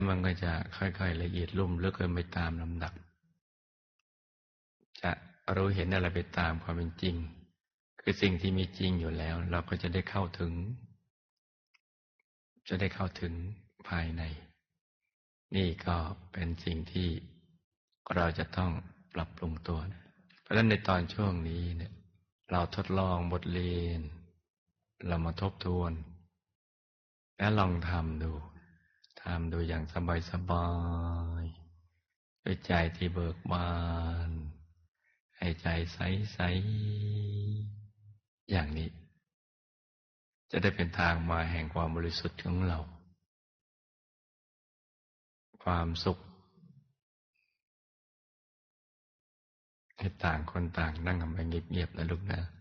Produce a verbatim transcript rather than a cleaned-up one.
มันก็จะค่อยๆละเอียดลุ่มลึกขึ้นไปตามลำดับจะรู้เห็นอะไรไปตามความเป็นจริงคือสิ่งที่มีจริงอยู่แล้วเราก็จะได้เข้าถึงจะได้เข้าถึงภายในนี่ก็เป็นสิ่งที่เราจะต้องปรับปรุงตัวเพราะฉะนั้นในตอนช่วงนี้เนี่ยเราทดลองบทเรียนเรามาทบทวนและลองทำดูทำดูอย่างสบายๆด้วยใจที่เบิกบานให้ใจใสๆอย่างนี้จะได้เป็นทางมาแห่งความบริสุทธิ์ของเราความสุขให้ต่างคนต่างนั่งกันไปเงียบๆนะลูกนะ